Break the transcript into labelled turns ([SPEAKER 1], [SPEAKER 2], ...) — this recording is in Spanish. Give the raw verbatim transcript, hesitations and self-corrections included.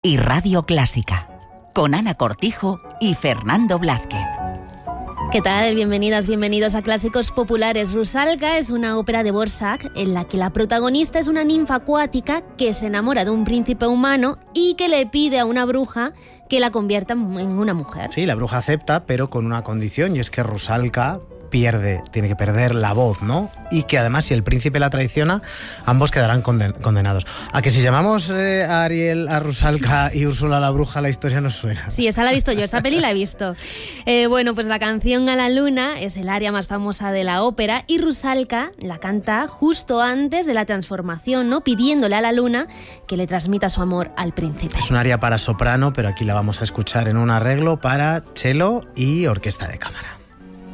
[SPEAKER 1] y Radio Clásica, con Ana Cortijo y Fernando Blázquez.
[SPEAKER 2] ¿Qué tal? Bienvenidas, bienvenidos a Clásicos Populares. Rusalka es una ópera de Dvořák en la que la protagonista es una ninfa acuática que se enamora de un príncipe humano y que le pide a una bruja que la convierta en una mujer.
[SPEAKER 3] Sí, la bruja acepta, pero con una condición, y es que Rusalka pierde, tiene que perder la voz, ¿no? Y que además, si el príncipe la traiciona, ambos quedarán conden- condenados. ¿A que si llamamos eh, a Ariel, a Rusalka y Úrsula a la bruja, la historia nos suena?
[SPEAKER 2] Sí, esta la he visto yo, esta peli la he visto. Eh, bueno, pues la canción A la Luna es el aria más famosa de la ópera y Rusalka la canta justo antes de la transformación, ¿no? Pidiéndole a la luna que le transmita su amor al príncipe.
[SPEAKER 3] Es un aria para soprano, pero aquí la vamos a escuchar en un arreglo para cello y orquesta de cámara.